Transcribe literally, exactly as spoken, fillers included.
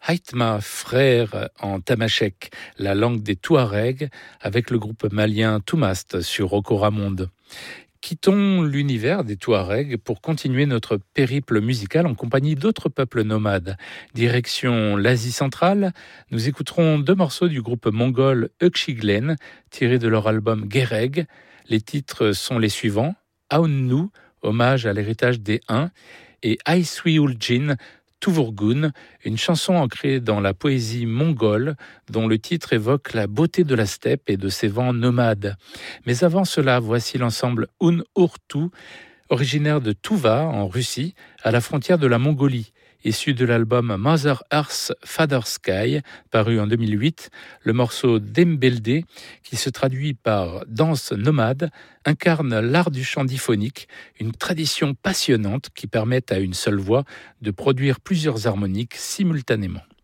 Haïtma, frère en tamashek, la langue des Touaregs, avec le groupe malien Toumast sur Rocoramonde. Quittons l'univers des Touaregs pour continuer notre périple musical en compagnie d'autres peuples nomades. Direction l'Asie centrale, nous écouterons deux morceaux du groupe mongol Ökşiglen, tirés de leur album Gereg. Les titres sont les suivants: Aunnu, hommage à l'héritage des Huns, et Ayswiuljin Tuvurgun, une chanson ancrée dans la poésie mongole dont le titre évoque la beauté de la steppe et de ses vents nomades. Mais avant cela, voici l'ensemble Un Urtu, originaire de Tuva en Russie, à la frontière de la Mongolie. Issu de l'album Mother Earth, Father Sky, paru en deux mille huit, le morceau Dembelde, qui se traduit par danse nomade, incarne l'art du chant diphonique, une tradition passionnante qui permet à une seule voix de produire plusieurs harmoniques simultanément.